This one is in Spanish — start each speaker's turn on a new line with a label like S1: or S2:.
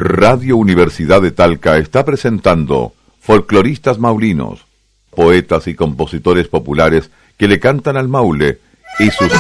S1: Radio Universidad de Talca está presentando folcloristas maulinos, poetas y compositores populares que le cantan al Maule y sus